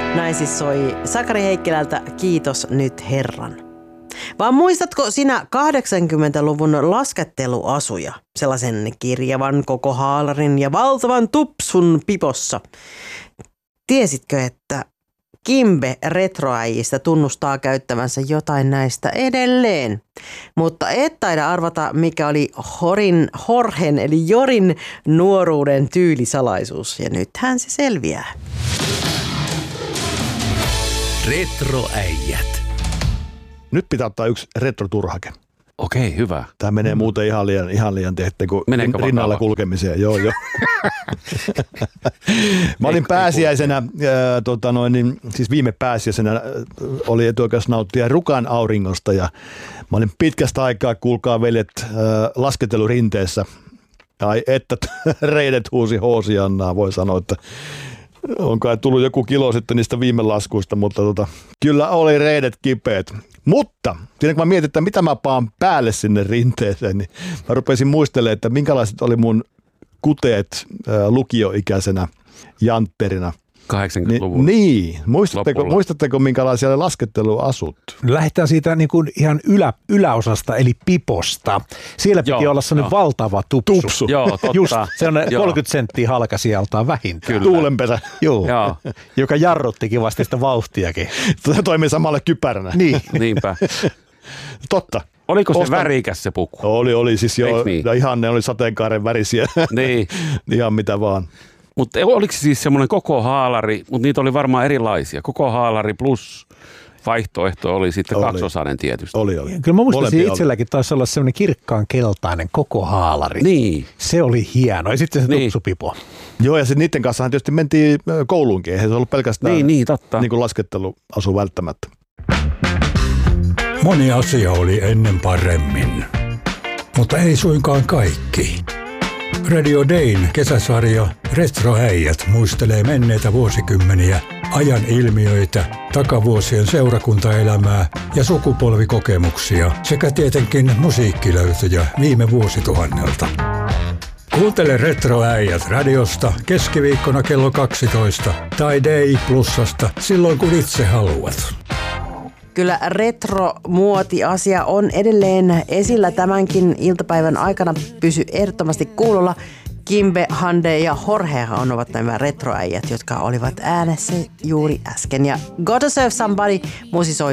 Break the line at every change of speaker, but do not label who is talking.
Näin siis soi Sakari Heikkilältä Kiitos nyt Herran. Vaan muistatko sinä 80-luvun lasketteluasuja? Sellaisen kirjavan koko haalarin ja valtavan tupsun pipossa. Tiesitkö, että Kimbe retroäijistä tunnustaa käyttävänsä jotain näistä edelleen? Mutta et taida arvata, mikä oli Jorgen eli Jorin nuoruuden tyylisalaisuus. Ja nythän se selviää.
Retroäijät.
Nyt pitää ottaa yksi retroturhake.
Okei, hyvä.
Tämä menee muuten ihan liian tehty kuin rinnalla kulkemiseen. Joo. Mä olin pääsiäisenä, siis viime pääsiäisenä oli etuoikeus nauttia Rukan auringosta ja mä olin pitkästä aikaa, kuulkaa veljet, lasketelurinteessä. Ai että reidet huusi hoosiannaa, voi sanoa, että on kai tullut joku kilo sitten niistä viime laskuista, mutta kyllä oli reidet kipeät. Mutta siinä kun mä mietin, että mitä mä paan päälle sinne rinteeseen, niin mä rupesin muistelemaan, että minkälaiset oli mun kuteet lukioikäisenä jantterina.
80-luvun
Niin. Muistatteko minkälaisia lasketteluasut?
Lähdetään siitä niin kuin ihan yläosasta, eli piposta. Siellä piti olla sellainen valtava tupsu.
Joo, totta.
Just sellainen 30 senttiä halkasijaltaan vähintään.
Kyllä. Tuulenpesä.
Joo. Joka jarruttikin vasta sitä vauhtiakin.
Toimii samalla kypäränä.
Niin.
Niinpä.
Totta.
Oliko se värikäs se puku?
Oli siis joo. Niin? Ihan ne oli sateenkaaren värisiä.
Niin.
Ihan mitä vaan.
Mutta oliko se siis semmoinen koko haalari, mutta niitä oli varmaan erilaisia. Koko haalari plus vaihtoehto oli sitten kaksosainen tietysti.
Oli.
Kyllä mä muistin, itselläkin taisi olla semmoinen kirkkaan keltainen koko haalari.
Niin.
Se oli hieno. Ja sitten se tupsupipo.
Joo, ja niiden kanssa tietysti mentiin kouluunkin. Eihän se ollut pelkästään
totta.
Niin kuin lasketteluasu välttämättä.
Moni asia oli ennen paremmin, mutta ei suinkaan kaikki. Radio Dayn kesäsarja Retroäijät muistelee menneitä vuosikymmeniä, ajan ilmiöitä, takavuosien seurakuntaelämää ja sukupolvikokemuksia sekä tietenkin musiikkilöytöjä viime vuosituhannelta. Kuuntele Retroäijät radiosta keskiviikkona kello 12 tai Day Plusasta silloin kun itse haluat.
Kyllä retromuoti-asia on edelleen esillä tämänkin iltapäivän aikana. Pysy ehdottomasti kuulolla. Kimbe, Hande ja Jorge ovat nämä retroäijät, jotka olivat äänessä juuri äsken. Ja Gotta Serve Somebody musisoi